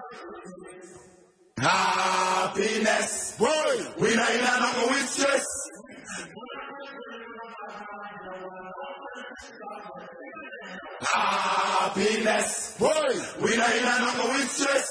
Happiness, boy, we not in a number with stress. Happiness, boy, we not in a number with stress.